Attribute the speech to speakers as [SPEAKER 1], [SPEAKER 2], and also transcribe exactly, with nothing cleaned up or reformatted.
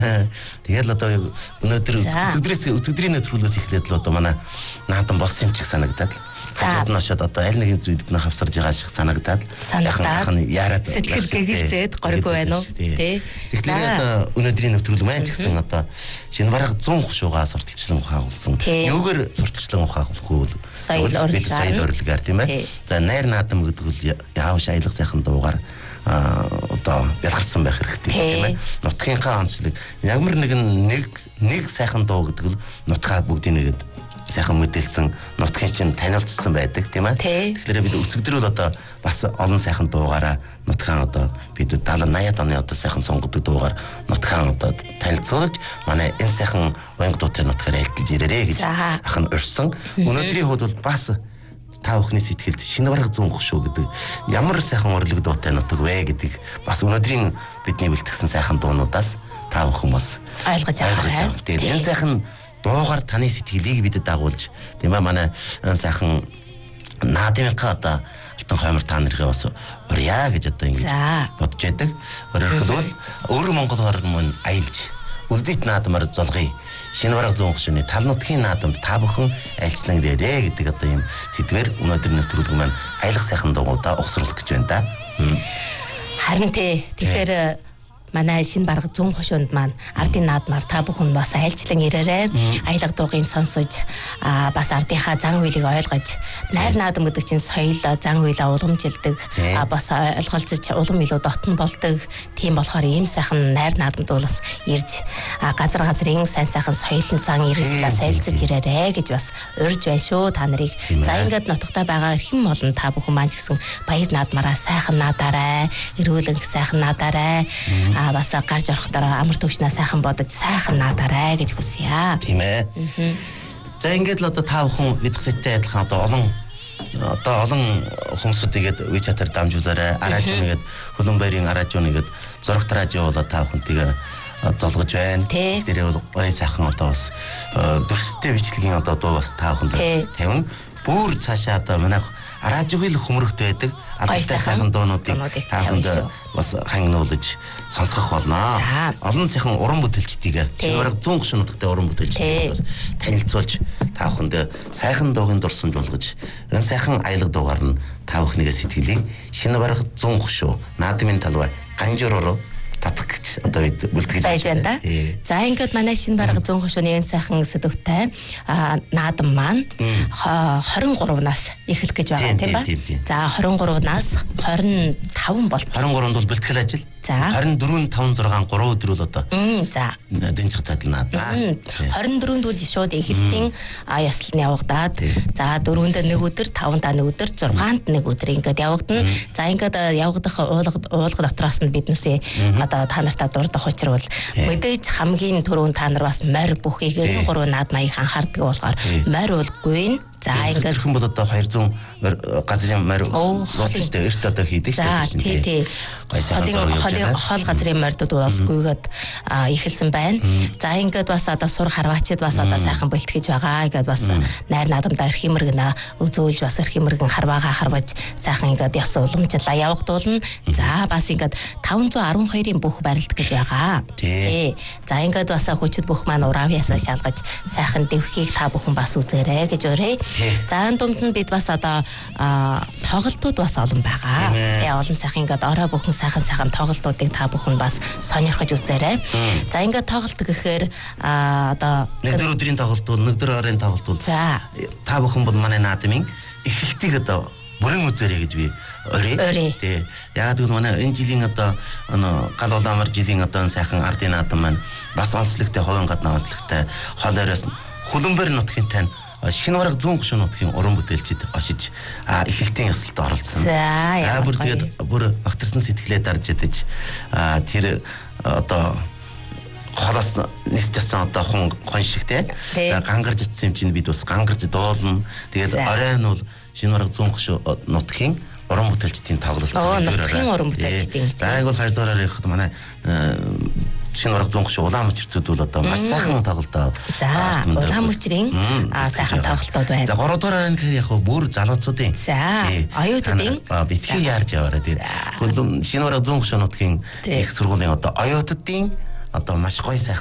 [SPEAKER 1] Тэгэл одоо өнөөдөр өчигдрээс өчигдрийн нэвтрүүлгээс эхлээд л одоо манай наадам болсон юм шиг санагдаад л. Цаашд нашаад одоо аль нэгэн зүйлд нь хавсарж байгаа шиг санагдаад
[SPEAKER 2] санагдаад
[SPEAKER 1] яарад
[SPEAKER 2] сэтгэл гэгэлцээд горьгүй байна уу тий.
[SPEAKER 1] Тэгэхээр одоо өнөөдрийн нэвтрүүлэг маань ч гэсэн одоо шинэ бараг зуун хушуугаа сурталчлан ухаагуулсан. Юугээр сурталчлан ухаагуулахгүй бол
[SPEAKER 2] соёл
[SPEAKER 1] урлагаар тийм ээ. За найр наадам гэдэг бол яавш аялга сайхан дуугаар одоо ялгарсан байх хэрэгтэй тийм ээ. Нутгийнхаа онцлог ягмар нэгэн нэг нэг сайхан дуу гэдэг нь нутгаа бүгдийг нэгэд сайхан мэдээлсэн нутгийн чинь танилцсан байдаг тийм ээ. Тэгэхээр бид өцөгдөр бол одоо бас олон сайхан дуугаараа нутгаан одоо бид седьмидесет восьмидесят оны одоо сайхан сонгодог дуугаар нутгаан одоо танилцуулж манай энэ сайхан уянга дуутай нутгаар айлталж ирээрэй гэж ах нь урьсан. Өнөөдрийн хувьд бол бас та бүхний сэтгэлд шинэ бараг зуун хушуу гэдэг ямар сайхан урлаг дуутай нутаг вэ гэдэг бас өнөөдрийн бидний бэлтгэсэн сайхан дуунуудаас та бүхэн бас
[SPEAKER 2] ойлгож байгаа.
[SPEAKER 1] Тэгээд энэ сайхан дуугаар таны сэтгэлийг бидэд дагуулж тийм ээ манай сайхан наадмынхаа одоо алтан хоймор та нарыг бас урья гэж одоо ингэж бодож байдаг. Өөрөөр хэлбэл өөр Монголоор мөн аялж үлдээт наадмаар золгоё. Шинэ бараг зуун хушууны тал нутгийн наадамд та бүхэн айлчлан ирээрэй гэдэг одоо юм сэдвээр өнөөдөр нэвтрүүлэг маань аялах сайхан дуугуудаа угсруулах гэж байна да.
[SPEAKER 2] Харин тий. Тэгэхээр манай шинэ бараг зуун хушуунд маань ардын наадмаар та бүхэн бас айлчлан ирээрэй. Аялга дуугийн сонсож бас ардынхаа зан үйлийг ойлгож найр наадам гэдэг чинь соёл зан үйлээ уламжилдаг бас ойлголцож улам илүү дотн болдог. Тийм болохоор ийм сайхан найр наадамд бас ирж газар газрын сайн сайхан соёлын зан ирэлтээ солилцож ирээрэй гэж бас урьж байна шүү та нарыг. За ингээд нутагтаа байгаа хэн болон та бүхэн маань ч гэсэн баяр наадмаараа сайхан наадаарай. Эрүүлэн сайхан наадаарай. А бас гарч орох дараа амар төвчнээ сайхан бодож сайхан наадаарай гэж хүсье.
[SPEAKER 1] Тийм ээ. За ингээд л одоо та бүхэн мэдх зүйтэй адилхан одоо олон одоо олон хүмүүсүүд игээд WeChat-аар дамжуулаарай. Аражууныгээд хөлөн баярын аражууныгээд зурагт радио болоод та бүхэнтэйгээ золгож байна. Тэрээ бол гоё сайхан одоо бас дүрстэй бичлэгийн одоо дуу бас та бүхэнд тавина. Бүр цаашаа одоо манай радиогийн хүмүүрэгт байдаг алдартай сайхан дуунуудыг та бүхэнд бас хангуулж сонсгох болно. Олон сайхан уран бүтээлчдийг шинэ бараг зуун хушуу нутагтай уран бүтээлчдийг бас танилцуулж та бүхэнд сайхан дуугийн дурсамж болгож энэ сайхан аялга дуугаар нь та бүхнийгээ сэтгэлийг шинэ бараг зуун хушуу наадмын талбай ганжууруу татах гэж одоо бид бэлтгэж
[SPEAKER 2] байна да. За ингээд манай шинэ бараг зуун хушууны энэ сайхан сэдвтэй наадам маань хорин гуравнаас эхлэх гэж байгаа тийм ба. За хорин гуравнаас хорин таван бол
[SPEAKER 1] хорин гуравнд бол бэлтгэл ажил.
[SPEAKER 2] За
[SPEAKER 1] хорин дөрөв таван зургаан гурав өдөр бол одоо
[SPEAKER 2] за
[SPEAKER 1] дэнжих задлнаа.
[SPEAKER 2] хорин дөрөвд бол шууд эхлэлтийн яслал нь явагдаад за дөрөвөнд нэг өдөр, таванд нэг өдөр, зургаанд нэг өдөр ингээд явагдана. За ингээд явагдах уулга уулга дотроос нь биднээсээ одоо та нартаа дурдах учир бол мэдээж хамгийн түрүүнд та нар бас морь бүхийг эргэн гурав наадмыг анхаардаг болохоор морь болгүй. За ингээд
[SPEAKER 1] хэрхэн бол одоо двести газрын морь уусчтай эрт одоо хийдэг шүү дээ.
[SPEAKER 2] Тий, тий. Холын хол газрын морьдууд бас гүйгээд эхэлсэн байна. За ингээд бас одоо сур харваачид бас одоо сайхан бэлтгэж байгаа. Ингээд бас найр наадамдаа эрх имэргэнэ өзөөлж бас эрх имэргэн харваагаа харваж сайхан ингээд ёс уламжлалаа явагдуулна. За бас ингээд таван зуун арван хоёрын бүх барилт гэж байгаа. Тий. За ингээд бас хүчит бүх маань ураавьяасаа шалгаж сайхан дэвхийг та бүхэн бас үзээрэй гэж өрөө. За энэ дунд нь бид бас одоо тоглолтууд бас олон байгаа. Тэгээ олон сайхан ингээд орой бүхэн сайхан сайхан тоглолтуудыг та бүхэн бас сонирхож үзээрэй. За ингээд тоглолт гэхээр одоо
[SPEAKER 1] нэг дөр өдрийн тоглолт бол нэг дөр оройн тоглолт бол та бүхэн бол манай наадмын эхлэлтийг одоо бүрэн үзээрэй гэж би өрөө. Тий. Яг гэвэл манай энэ жилийн одоо гал улаамар жилийн одоо сайхан ардын наадам маань бас онцлогтой хувийн гадна онцлогтой хол оройс хөлбөмбөр нутгийн тань шинэ бараг зуун хушуу нутгийн уран бүтээлчид очиж эхлэлтийн ёслолд оролцсон. За бүр тэгээд бүр огторсон сэтгэлээ дарж ядаж тэр одоо холоос нисчихсан одоо хон хон шиг те гангарж ицсэн юм чинь бид бас гангарж дуулна. Тэгээд оройн бол шинэ бараг зуун хушуу нутгийн уран бүтээлчдийн тоглолт.
[SPEAKER 2] Нутгийн уран бүтээлчдийн.
[SPEAKER 1] За яг бол хоёр дуураар ярихад манай шинэ бараг зуун хушуу улаан мөчрцүүд бол одоо маш сайхан тоглолтоо.
[SPEAKER 2] За улаан мөчрийн сайхан тоглолтууд байна.
[SPEAKER 1] За гурав дуураар нь гэхээр яг бүр залуучуудын.
[SPEAKER 2] За оюутуудын
[SPEAKER 1] битгий яарж яваарай тийм. Хөлбөм шинэ бараг зуун хушуу нутгийн их сургуулийн одоо оюутуудын одоо маш гоё сайхан